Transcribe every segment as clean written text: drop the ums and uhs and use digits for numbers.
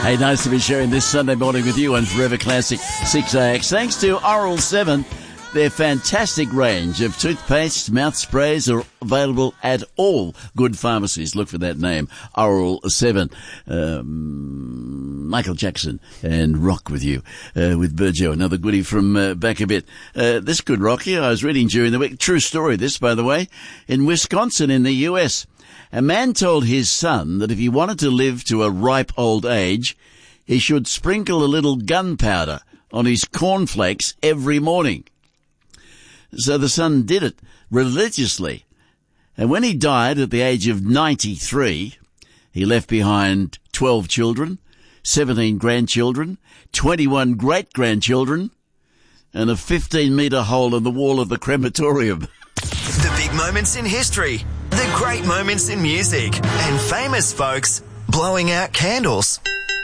Hey, nice to be sharing this Sunday morning with you on Forever Classic 6AX. Thanks to Oral 7. Their fantastic range of toothpaste, mouth sprays are available at all good pharmacies. Look for that name, Oral 7. Michael Jackson and Rock with you, with Burjo, another goodie from back a bit. This good rock here, I was reading during the week. True story, this, by the way. In Wisconsin in the US, a man told his son that if he wanted to live to a ripe old age, he should sprinkle a little gunpowder on his cornflakes every morning. So the son did it religiously. And when he died at the age of 93, he left behind 12 children, 17 grandchildren, 21 great-grandchildren, and a 15-metre hole in the wall of the crematorium. The big moments in history, the great moments in music, and famous folks blowing out candles.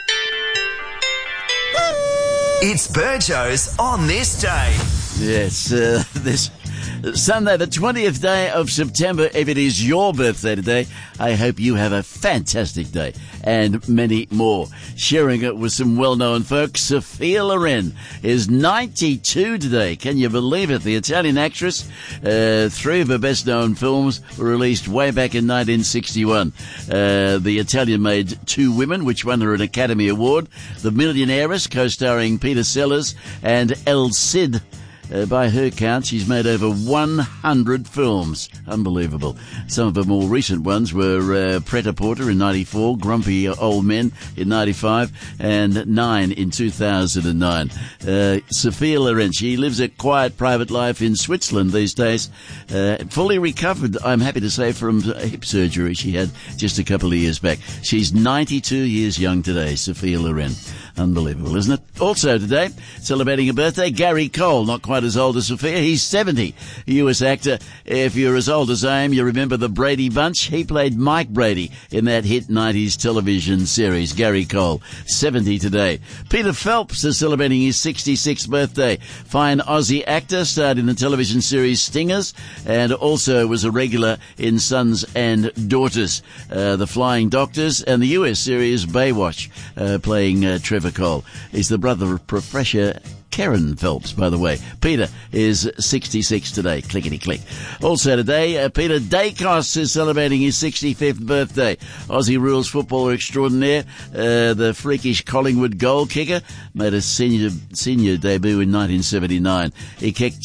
It's Burjo's On This Day. Yes, this Sunday, the 20th day of September. If it is your birthday today, I hope you have a fantastic day and many more. Sharing it with some well-known folks, Sophia Loren is 92 today. Can you believe it? The Italian actress, 3 of her best-known films were released way back in 1961. The Italian made Two Women, which won her an Academy Award. The Millionaires, co-starring Peter Sellers, and El Cid. By her count, she's made over 100 films. Unbelievable. Some of her more recent ones were Pret-a-Porter in 94, Grumpy Old Men in 95, and 9 in 2009. Sophia Loren, she lives a quiet private life in Switzerland these days. Fully recovered, I'm happy to say, from hip surgery she had just a couple of years back. She's 92 years young today, Sophia Loren. Unbelievable, isn't it? Also today, celebrating a birthday, Gary Cole, not quite as old as Sophia. He's 70. US actor. If you're as old as I am, you remember the Brady Bunch. He played Mike Brady in that hit 90s television series. Gary Cole, 70 today. Peter Phelps is celebrating his 66th birthday. Fine Aussie actor, starred in the television series Stingers, and also was a regular in Sons and Daughters, The Flying Doctors, and the US series Baywatch, playing Trevor Cole. He's the brother of Professor Karen Phelps, by the way. Peter is 66 today. Clickety-click. Also today, Peter Dacos is celebrating his 65th birthday. Aussie rules footballer extraordinaire, the freakish Collingwood goal kicker, made a senior debut in 1979. He kicked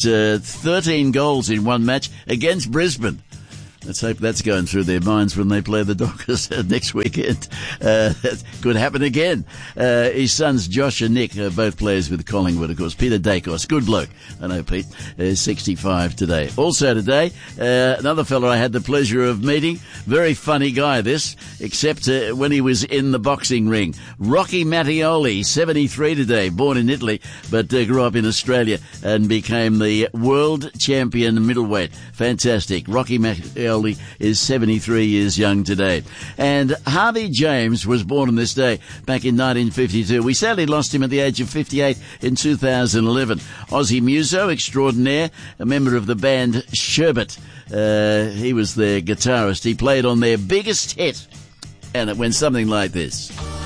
13 goals in one match against Brisbane. Let's hope that's going through their minds when they play the Dockers next weekend. That could happen again. His sons, Josh and Nick, are both players with Collingwood, of course. Peter Dacos, good bloke. I know Pete is 65 today. Also today, another fella I had the pleasure of meeting. Very funny guy, this, except when he was in the boxing ring. Rocky Mattioli, 73 today, born in Italy, but grew up in Australia and became the world champion middleweight. Fantastic. Rocky Mattioli is 73 years young today. And Harvey James was born on this day back in 1952. We sadly lost him at the age of 58 in 2011. Aussie muso extraordinaire, a member of the band Sherbet. He was their guitarist. He played on their biggest hit, and it went something like this.